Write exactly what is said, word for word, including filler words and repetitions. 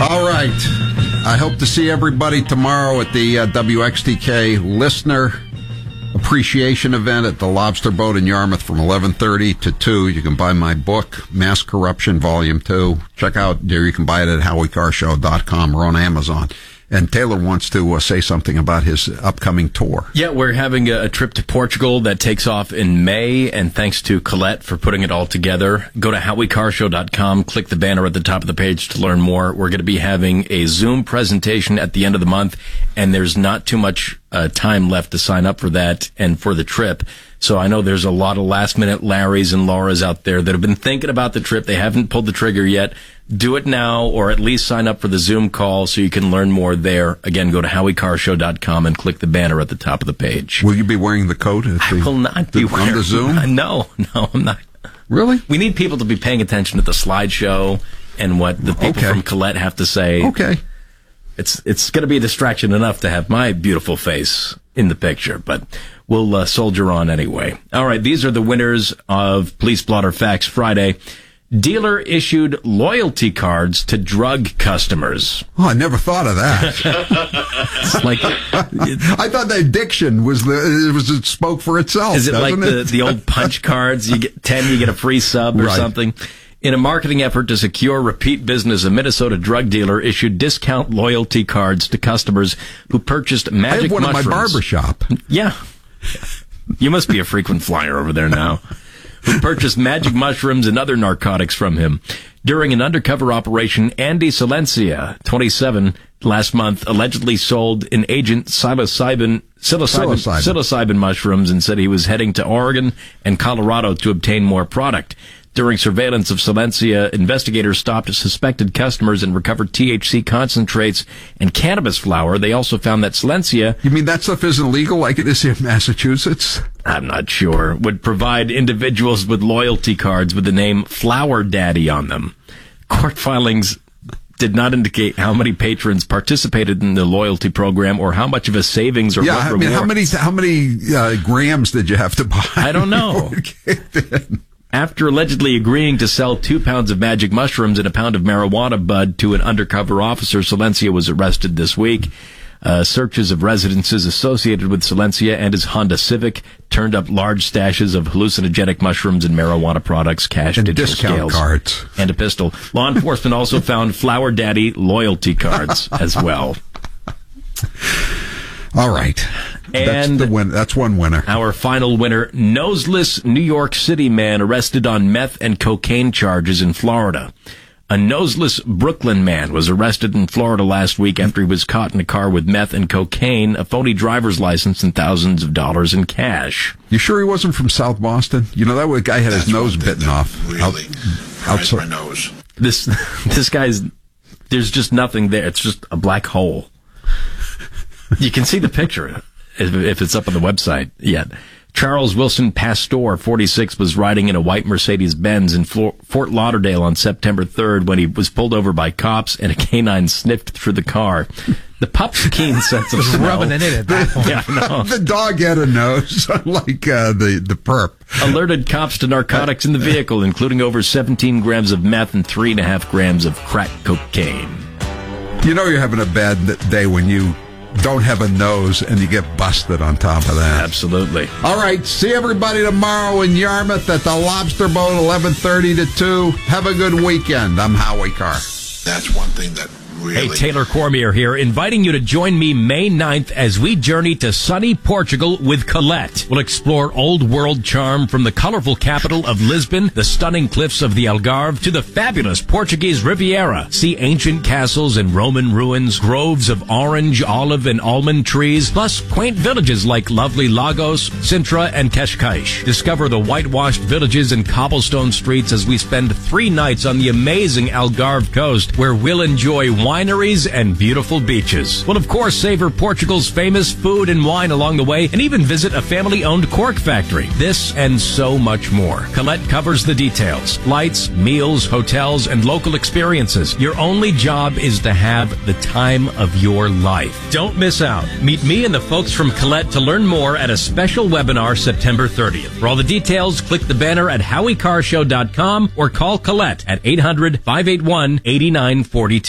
All right. I hope to see everybody tomorrow at the uh, W X T K Listener Appreciation Event at the Lobster Boat in Yarmouth from eleven thirty to two. You can buy my book, Mass Corruption, Volume two. Check out there. You can buy it at howie carr show dot com or on Amazon. And Taylor wants to uh, say something about his upcoming tour. Yeah, we're having a, a trip to Portugal that takes off in May, and thanks to Colette for putting it all together. Go to howie carr show dot com, click the banner at the top of the page to learn more. We're going to be having a Zoom presentation at the end of the month, and there's not too much uh, time left to sign up for that and for the trip. So I know there's a lot of last-minute Larrys and Lauras out there that have been thinking about the trip. They haven't pulled the trigger yet. Do it now, or at least sign up for the Zoom call so you can learn more there. Again, go to howie carr show dot com and click the banner at the top of the page. Will you be wearing the coat? At the, I will not be the, wearing on the Zoom? No, no, I'm not. Really? We need people to be paying attention to the slideshow and what the people Okay. from Colette have to say. Okay. It's it's going to be a distraction enough to have my beautiful face in the picture, but we'll uh, soldier on anyway. All right, these are the winners of Police Blotter Facts Friday. Dealer issued loyalty cards to drug customers. Oh, I never thought of that. It's like, I thought the addiction was the it was it spoke for itself. is it like doesn't the, it? the old punch cards? You get ten, you get a free sub or Right. something. In a marketing effort to secure repeat business, a Minnesota drug dealer issued discount loyalty cards to customers who purchased I magic have one mushrooms. at my barber shop. Yeah. You must be a frequent flyer over there now. Who purchased magic mushrooms and other narcotics from him. During an undercover operation, Andy Silencia, twenty-seven, last month, allegedly sold an agent psilocybin, psilocybin, Psilocybin. psilocybin mushrooms and said he was heading to Oregon and Colorado to obtain more product. During surveillance of Silencia, investigators stopped suspected customers and recovered T H C concentrates and cannabis flower. They also found that Silencia, You mean that stuff isn't legal like it is in Massachusetts? I'm not sure, would provide individuals with loyalty cards with the name Flower Daddy on them. Court filings did not indicate how many patrons participated in the loyalty program or how much of a savings or Yeah, what I mean, how many rewards. how many uh, grams did you have to buy? I don't know. After allegedly agreeing to sell two pounds of magic mushrooms and a pound of marijuana bud to an undercover officer, Silencia was arrested this week. Uh, searches of residences associated with Silencia and his Honda Civic turned up large stashes of hallucinogenic mushrooms and marijuana products, cash, And digital discount scales, cards. and a pistol. Law enforcement also found Flower Daddy loyalty cards as well. All right. And that's the win. That's one winner. Our final winner, noseless New York City man arrested on meth and cocaine charges in Florida. A noseless Brooklyn man was arrested in Florida last week after he was caught in a car with meth and cocaine, a phony driver's license, and thousands of dollars in cash. You sure he wasn't from South Boston? You know, that guy had his That's nose one thing bitten that off. Really Out- drives my outside. nose. This this guy's, there's just nothing there. It's just a black hole. You can see the picture if, if it's up on the website yet. Charles Wilson Pastor, forty-six, was riding in a white Mercedes-Benz in Flo- Fort Lauderdale on September third when he was pulled over by cops and a canine sniffed through the car. The pup's keen sense of smell. Rubbing it in at that point. Yeah, I know. The dog had a nose, unlike uh, the, the perp. Alerted cops to narcotics in the vehicle, including over seventeen grams of meth and three and a half grams of crack cocaine. You know you're having a bad day when you don't have a nose and you get busted on top of that. Absolutely. All right, see everybody tomorrow in Yarmouth at the Lobster Boat, eleven thirty to two. Have a good weekend. I'm Howie Carr. That's one thing that really... Hey, Taylor Cormier here, inviting you to join me May ninth as we journey to sunny Portugal with Colette. We'll explore old world charm from the colorful capital of Lisbon, the stunning cliffs of the Algarve, to the fabulous Portuguese Riviera. See ancient castles and Roman ruins, groves of orange, olive, and almond trees, plus quaint villages like lovely Lagos, Sintra, and Cascais. Discover the whitewashed villages and cobblestone streets as we spend three nights on the amazing Algarve coast, where we'll enjoy wineries and beautiful beaches. We'll, of course, savor Portugal's famous food and wine along the way, and even visit a family-owned cork factory. This and so much more. Colette covers the details. Flights, meals, hotels, and local experiences. Your only job is to have the time of your life. Don't miss out. Meet me and the folks from Colette to learn more at a special webinar September thirtieth. For all the details, click the banner at howie carr show dot com or call Colette at eight hundred, five eight one, eight nine four two.